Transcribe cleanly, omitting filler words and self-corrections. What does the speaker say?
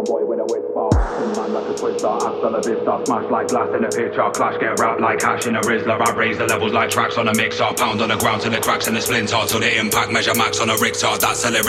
boy with a whisper. In man like a twister, hasta la vista. Smash like glass in a picture. Clash get wrapped like hash in a Rizzler. I raise the levels like tracks on a mixer. Pound on the ground till it cracks and it splinter. Till the impact measure max on a Richter. That's